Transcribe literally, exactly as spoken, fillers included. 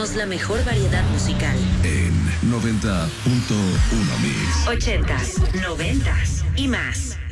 Somos la mejor variedad musical. En noventa punto uno Mix. Ochentas, noventas y más.